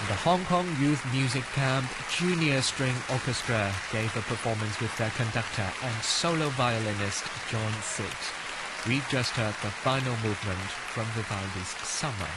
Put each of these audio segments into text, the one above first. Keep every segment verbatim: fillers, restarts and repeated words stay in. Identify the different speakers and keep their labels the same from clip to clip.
Speaker 1: The Hong Kong Youth Music Camp Junior String Orchestra gave a performance with their conductor and solo violinist John Sitt. We've just heard the final movement from Vivaldi's Summer.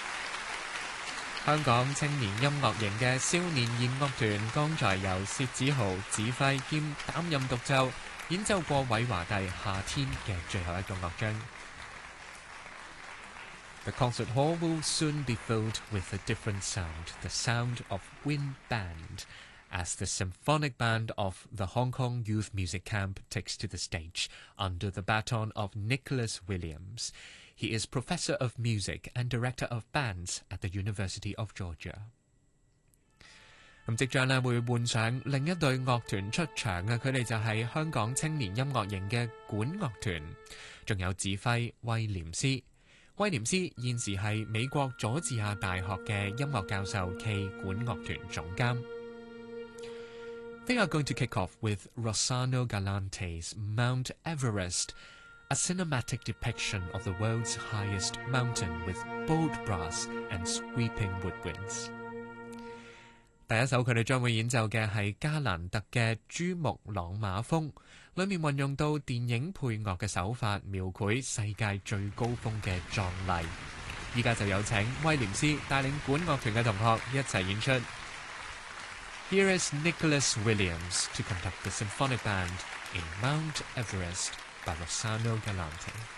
Speaker 1: 香港青年音樂營嘅少年弦樂團剛才由薛子豪指揮兼擔任獨奏，演奏過韋華第《夏天》嘅最後一個樂章。The concert hall will soon be filled with a different sound, the sound of wind band, as the symphonic band of the Hong Kong Youth Music Camp takes to the stage under the baton of Nicholas Williams. He is Professor of Music and Director of Bands at the University of Georgia. 咁即將咧會換上另一隊樂團出場嘅，佢哋就係香港青年音樂營嘅管樂團，仲有指揮威廉斯。威廉斯現時係美國佐治亞大學嘅音樂教授暨管樂團總監。They are going to kick off with Rossano Galante's Mount Everest, a cinematic depiction of the world's highest mountain with bold brass and sweeping woodwinds. 第一首佢哋將會演奏嘅係加蘭特嘅珠穆朗瑪峰，裏面運用到電影配樂嘅手法，描繪世界最高峰嘅壯麗。依家就有請威廉斯帶領管樂團嘅同學一齊演出。Here is Nicholas Williams to conduct the symphonic band in Mount Everest by Rossano Galante.